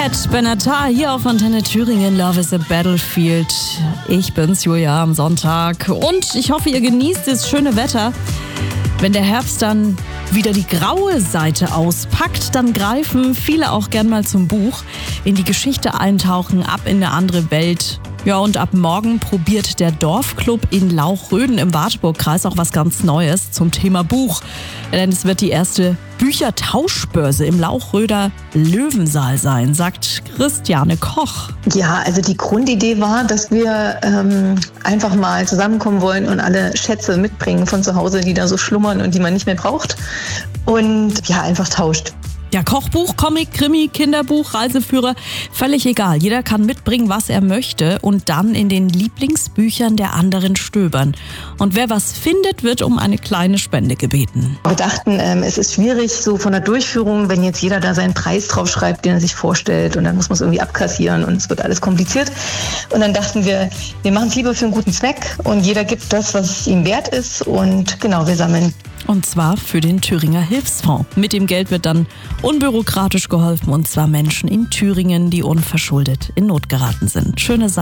Juliette Benatar hier auf Antenne Thüringen. Love is a Battlefield. Ich bin's, Julia, am Sonntag. Und ich hoffe, ihr genießt das schöne Wetter. Wenn der Herbst dann wieder die graue Seite auspackt, dann greifen viele auch gern mal zum Buch, in die Geschichte eintauchen, ab in eine andere Welt. Ja, und ab morgen probiert der Dorfclub in Lauchröden im Wartburgkreis auch was ganz Neues zum Thema Buch. Denn es wird die erste Büchertauschbörse im Lauchröder Löwensaal sein, sagt Christiane Koch. Ja, also die Grundidee war, dass wir einfach mal zusammenkommen wollen und alle Schätze mitbringen von zu Hause, die da so schlummern und die man nicht mehr braucht. Und ja, einfach tauscht. Ja, Kochbuch, Comic, Krimi, Kinderbuch, Reiseführer, völlig egal. Jeder kann mitbringen, was er möchte und dann in den Lieblingsbüchern der anderen stöbern. Und wer was findet, wird um eine kleine Spende gebeten. Wir dachten, es ist schwierig so von der Durchführung, wenn jetzt jeder da seinen Preis drauf schreibt, den er sich vorstellt und dann muss man es irgendwie abkassieren und es wird alles kompliziert. Und dann dachten wir machen es lieber für einen guten Zweck und jeder gibt das, was ihm wert ist und genau, wir sammeln. Und zwar für den Thüringer Hilfsfonds. Mit dem Geld wird dann unbürokratisch geholfen und zwar Menschen in Thüringen, die unverschuldet in Not geraten sind. Schöne Sache.